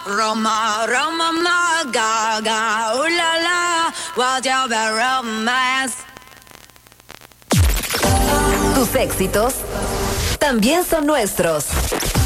Roma, Roma, ma, gaga, ooh la la, what's your bad romance? Tus éxitos también son nuestros.